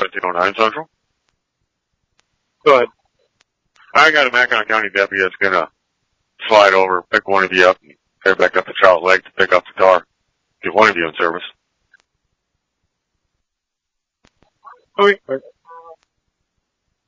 209 Central. Go ahead. I got a Mackinac County deputy that's gonna slide over, pick one of you up, and head back up to Trout Lake to pick up the car. Get one of you in service. Okay.